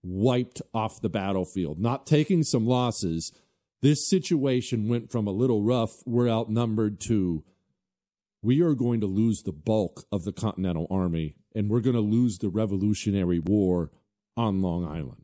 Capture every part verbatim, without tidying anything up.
wiped off the battlefield, not taking some losses. This situation went from a little rough, we're outnumbered, to we are going to lose the bulk of the Continental Army, and we're going to lose the Revolutionary War on Long Island.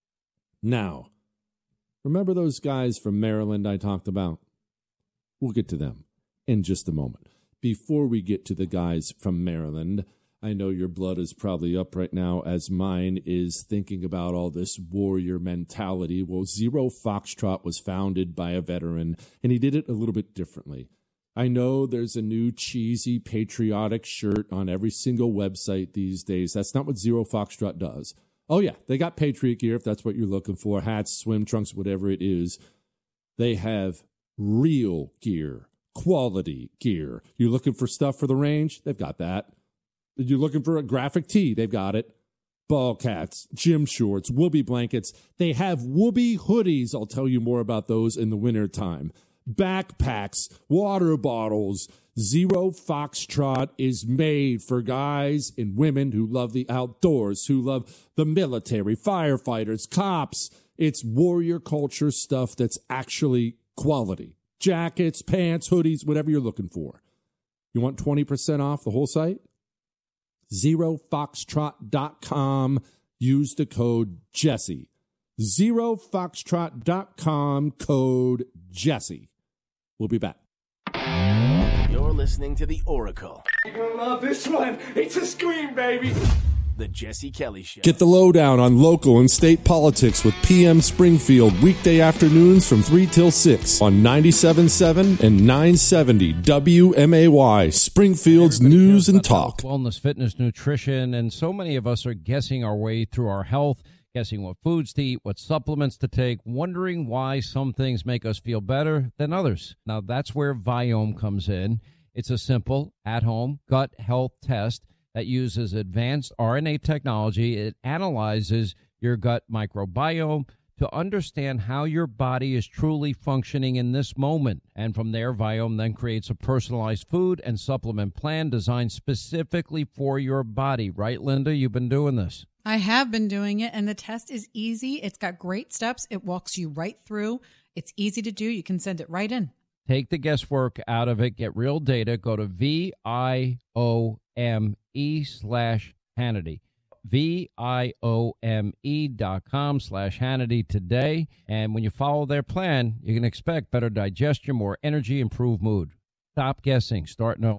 Now, remember those guys from Maryland I talked about? We'll get to them in just a moment. Before we get to the guys from Maryland, I know your blood is probably up right now, as mine is, thinking about all this warrior mentality. Well, Zero Foxtrot was founded by a veteran, and he did it a little bit differently. I know there's a new cheesy patriotic shirt on every single website these days. That's not what Zero Foxtrot does. Oh, yeah, they got Patriot gear if that's what you're looking for, hats, swim trunks, whatever it is. They have real gear, quality gear. You're looking for stuff for the range? They've got that. You're looking for a graphic tee? They've got it. Ball cats, gym shorts, whoopee blankets. They have whoopee hoodies. I'll tell you more about those in the wintertime. Backpacks, water bottles. Zero Foxtrot is made for guys and women who love the outdoors, who love the military, firefighters, cops. It's warrior culture stuff that's actually quality. Jackets, pants, hoodies, whatever you're looking for. You want twenty percent off the whole site? zero foxtrot dot com. Use the code Jesse. zero foxtrot dot com, code Jesse. We'll be back. You're listening to The Oracle. You're going to love this one. It's a scream, baby. The Jesse Kelly Show. Get the lowdown on local and state politics with P M Springfield weekday afternoons from three till six on ninety-seven point seven and nine seventy W M A Y, Springfield's News and Talk. Wellness, fitness, nutrition, and so many of us are guessing our way through our health, guessing what foods to eat, what supplements to take, wondering why some things make us feel better than others. Now, that's where Viome comes in. It's a simple, at-home gut health test that uses advanced R N A technology. It analyzes your gut microbiome to understand how your body is truly functioning in this moment. And from there, Viome then creates a personalized food and supplement plan designed specifically for your body. Right, Linda? You've been doing this. I have been doing it, and the test is easy. It's got great steps. It walks you right through. It's easy to do. You can send it right in. Take the guesswork out of it. Get real data. Go to V I O M E slash Hannity. V I O M E dot com slash Hannity today. And when you follow their plan, you can expect better digestion, more energy, improved mood. Stop guessing. Start knowing.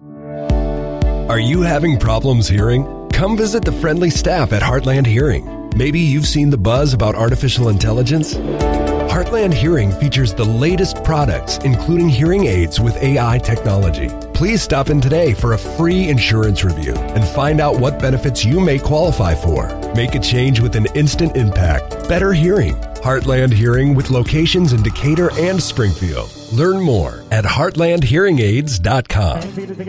Are you having problems hearing? Come visit the friendly staff at Heartland Hearing. Maybe you've seen the buzz about artificial intelligence. Heartland Hearing features the latest products, including hearing aids with A I technology. Please stop in today for a free insurance review and find out what benefits you may qualify for. Make a change with an instant impact. Better hearing. Heartland Hearing with locations in Decatur and Springfield. Learn more at heartland hearing aids dot com.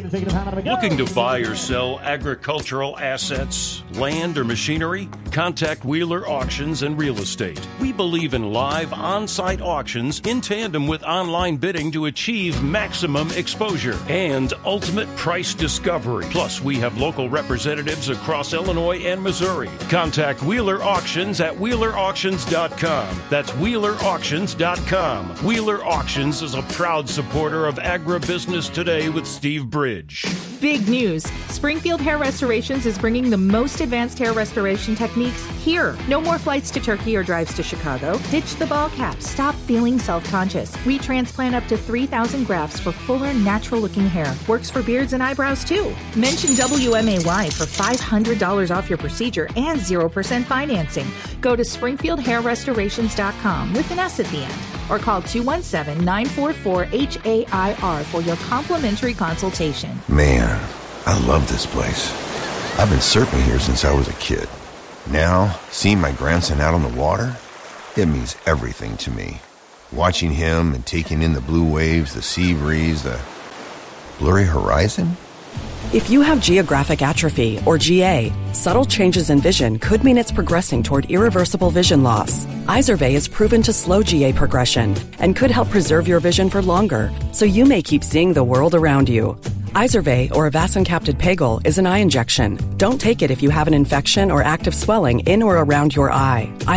Looking to buy or sell agricultural assets, land, or machinery? Contact Wheeler Auctions and Real Estate. We believe in live on-site auctions in tandem with online bidding to achieve maximum exposure and ultimate price discovery. Plus, we have local representatives across Illinois and Missouri. Contact Wheeler Auctions at wheeler auctions dot com. That's wheeler auctions dot com. Wheeler Auctions is a proud supporter of Agribusiness Today with Steve Bridge. Big news. Springfield Hair Restorations is bringing the most advanced hair restoration techniques here. No more flights to Turkey or drives to Chicago. Ditch the ball cap. Stop feeling self-conscious. We transplant up to three thousand grafts for fuller, natural-looking hair. Works for beards and eyebrows, too. Mention W M A Y for five hundred dollars off your procedure and zero percent financing. Go to springfield hair restorations dot com with an S at the end. Or call two one seven, nine four four, H A I R for your complimentary consultation. Man, I love this place. I've been surfing here since I was a kid. Now, seeing my grandson out on the water, it means everything to me. Watching him and taking in the blue waves, the sea breeze, the blurry horizon. If you have geographic atrophy, or G A, subtle changes in vision could mean it's progressing toward irreversible vision loss. Izervay is proven to slow G A progression and could help preserve your vision for longer, so you may keep seeing the world around you. Izervay, or avacincaptad pegol, is an eye injection. Don't take it if you have an infection or active swelling in or around your eye.